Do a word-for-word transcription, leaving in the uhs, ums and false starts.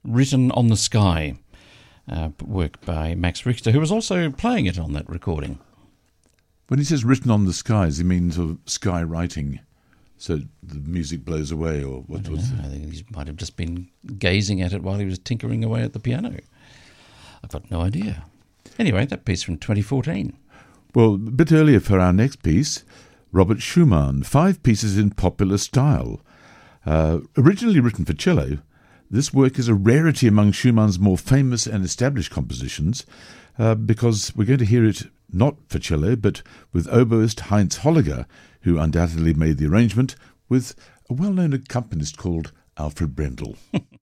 Written on the Sky, uh, work by Max Richter, who was also playing it on that recording. When he says written on the skies, he means sort of sky writing, so the music blows away, or what I was know, it? I think he might have just been gazing at it while he was tinkering away at the piano. I've got no idea. Anyway, that piece from twenty fourteen. Well, a bit earlier for our next piece, Robert Schumann, five pieces in popular style. Uh, originally written for cello, this work is a rarity among Schumann's more famous and established compositions, uh, because we're going to hear it not for cello, but with oboist Heinz Holliger, who undoubtedly made the arrangement, with a well-known accompanist called Alfred Brendel.